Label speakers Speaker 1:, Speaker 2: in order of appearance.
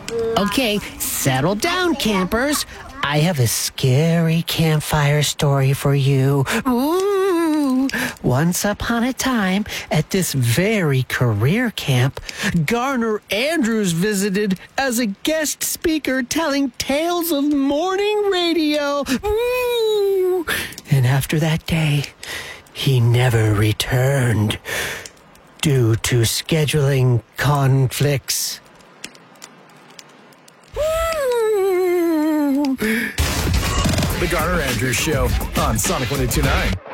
Speaker 1: Okay, settle down, campers. I have a scary campfire story for you. Ooh. Once upon a time, at this very career camp, Garner Andrews visited as a guest speaker telling tales of morning radio. Ooh. And after that day, he never returned due to scheduling conflicts.
Speaker 2: The Garner Andrews Show on Sonic 102.9.